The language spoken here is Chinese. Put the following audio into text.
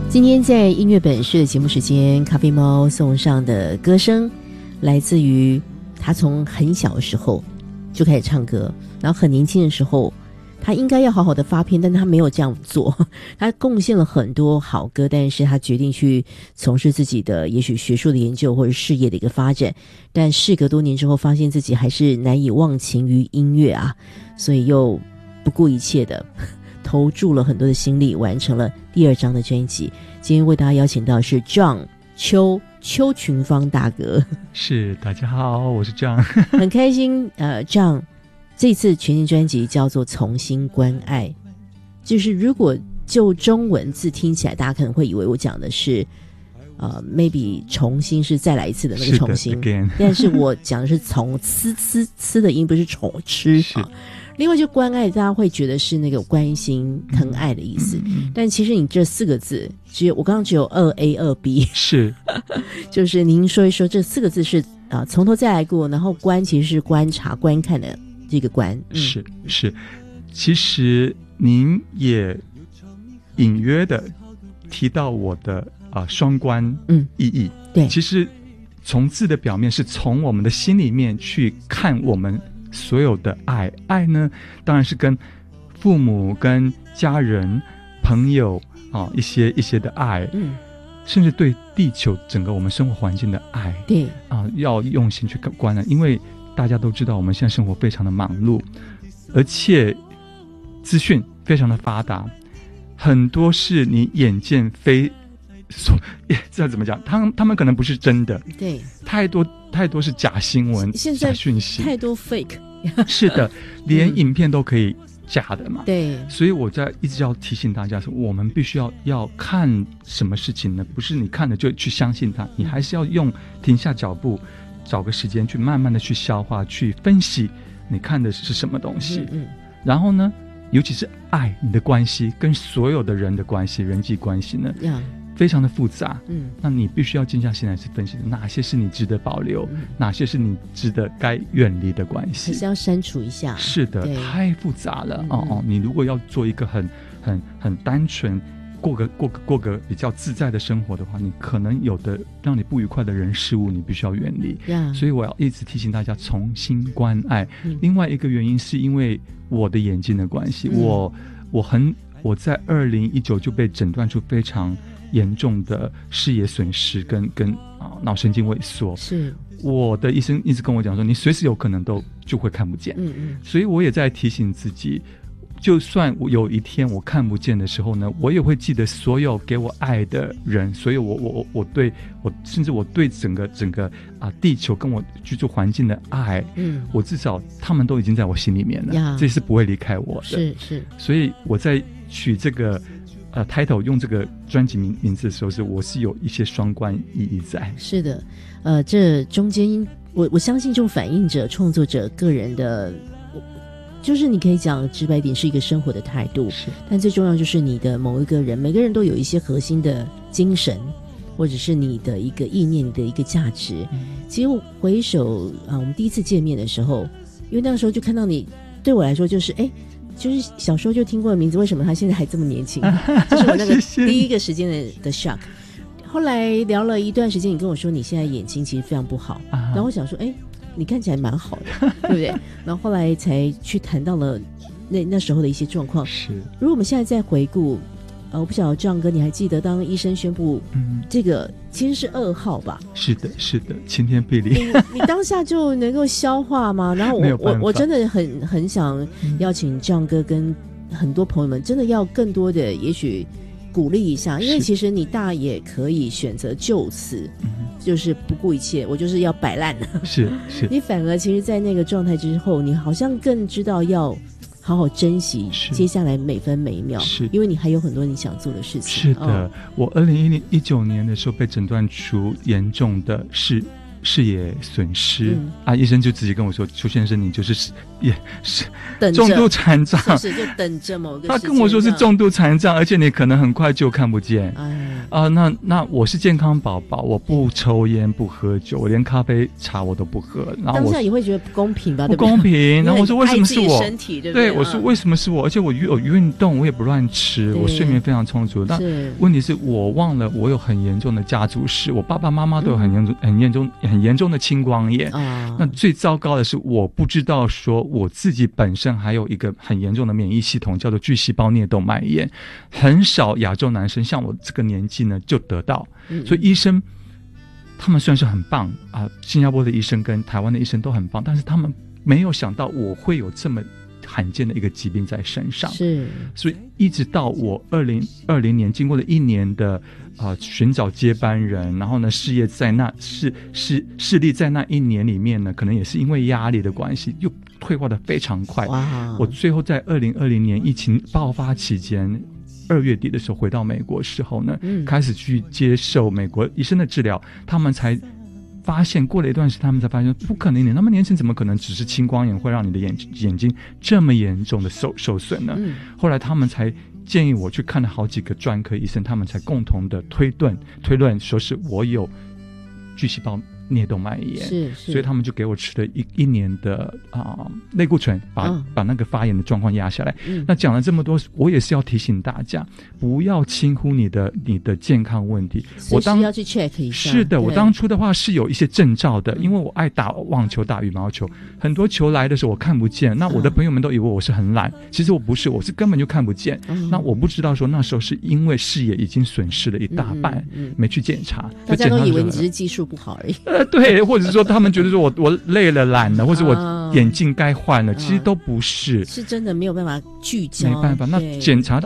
今天在音乐本事的节目时间，咖啡猫送上的歌声来自于他从很小的时候就开始唱歌，然后很年轻的时候他应该要好好的发片，但他没有这样做。他贡献了很多好歌，但是他决定去从事自己的也许学术的研究或者事业的一个发展，但事隔多年之后发现自己还是难以忘情于音乐啊，所以又不顾一切的投注了很多的心力，完成了第2张的专辑。今天为大家邀请到是 John 邱群芳大哥。 是，大家好，我是 John。 很开心John 这次全新专辑叫做重新关爱，就是如果就中文字听起来大家可能会以为我讲的是maybe 重新是再来一次的那个重新，但是我讲的是从呲的音，不是重吃啊。另外就关爱，大家会觉得是那个关心疼爱的意思，但其实你这4个字我刚刚只有2A 2B， 是就是您说一说这4个字是从头再来过，然后观其实是观察观看的这个观。 是，其实您也隐约的提到我的双关意义。对，其实从字的表面是从我们的心里面去看我们所有的爱呢，当然是跟父母、跟家人、朋友一些的爱，甚至对地球整个我们生活环境的爱。对要用心去观了，因为大家都知道我们现在生活非常的忙碌，而且资讯非常的发达，很多是你眼见这怎么讲？他们可能不是真的，对，太多是假新闻、假讯息，太多 fake。是的，连影片都可以假的嘛。对，所以我一直要提醒大家说，我们必须要看什么事情呢？不是你看了就去相信它，你还是要停下脚步，找个时间去慢慢的去消化、去分析你看的是什么东西。然后呢，尤其是爱你的关系跟所有的人的关系、人际关系呢，非常的复杂。那你必须要静下心来去分析哪些是你值得保留，哪些是你值得该远离的关系，还是要删除一下。是的，太复杂了。你如果要做一个很单纯过个比较自在的生活的话，你可能有的让你不愉快的人事物你必须要远离。所以我要一直提醒大家重新关爱。另外一个原因是因为我的眼睛的关系，我在2019就被诊断出非常严重的视野损失跟脑神经萎缩。是，我的医生一直跟我讲说，你随时有可能就会看不见。所以我也在提醒自己，就算我有一天我看不见的时候呢，我也会记得所有给我爱的人，所以我甚至我对整个地球跟我居住环境的爱，我至少他们都已经在我心里面了，这是不会离开我的。是，所以我在取这个title 用这个专辑名字的时候，我是有一些双关意义在。是的，这中间我相信就反映着创作者个人的，就是你可以讲直白点是一个生活的态度，但最重要就是你的某一个人，每个人都有一些核心的精神，或者是你的一个意念，你的一个价值。其实回首我们第一次见面的时候，因为那个时候就看到你，对我来说就是就是小时候就听过的名字，为什么他现在还这么年轻？这是我那个第一个时间的 shock。后来聊了一段时间，你跟我说你现在眼睛其实非常不好，然后我想说你看起来蛮好的，对不对？然后后来才去谈到了那时候的一些状况。是，如果我们现在再回顾，我不晓得John哥你还记得当医生宣布这个其实是噩耗吧？是的，晴天霹雳。你当下就能够消化吗？然后我真的很想邀请John哥跟很多朋友们真的要更多的也许鼓励一下，因为其实你大也可以选择就此就是不顾一切，我就是要摆烂了。是你反而其实在那个状态之后，你好像更知道要好好珍惜接下来每分每一秒，因为你还有很多你想做的事情。是的，我2019年的时候被诊断出严重的视野损失，医生就直接跟我说，邱先生你就是也是重度残障，是就等着某个时间。他跟我说是重度残障，而且你可能很快就看不见。 那我是健康宝宝，我不抽烟不喝酒，我连咖啡茶我都不喝。然后当下也会觉得不公平吧？ 不公平。然后我说为什么是我？ 身体对不对？ 对，我说为什么是我？而且我有运动，我也不乱吃，我睡眠非常充足。但问题是我忘了我有很严重的家族史，我爸爸妈妈都有很严重的青光眼。那最糟糕的是我不知道说我自己本身还有一个很严重的免疫系统，叫做巨细胞颞动脉炎，很少亚洲男生像我这个年纪呢就得到。所以医生他们虽然是很棒新加坡的医生跟台湾的医生都很棒，但是他们没有想到我会有这么罕见的一个疾病在身上。 是， 所以一直到我2020年经过了1年的寻找接班人，然后呢事业在那势力在那1年里面呢，可能也是因为压力的关系又退化的非常快。我最后在2020年疫情爆发期间2月底的时候回到美国时候呢，开始去接受美国医生的治疗，他们才发现，过了一段时间他们才发现不可能，你那么年轻怎么可能只是青光眼会让你的眼睛这么严重的受损呢？后来他们才建议我去看了好几个专科医生，他们才共同的推论说是我有巨细胞颞动脉炎，所以他们就给我吃了一年的类固醇，把那个发炎的状况压下来。那讲了这么多，我也是要提醒大家，不要轻忽你的健康问题。 我当要去 check 一下。 是的，我当初的话是有一些征兆的，因为我爱打网球、打羽毛球，很多球来的时候我看不见。那我的朋友们都以为我是很懒，其实我不是，我是根本就看不见。那我不知道说那时候是因为视野已经损失了一大半，没去检查。 大家都以为你只是技术不好而已。 对，或者是说他们觉得说我累了懒了，或者我眼镜该换了，其实都不是， 是真的没有办法聚焦， 没办法。那检查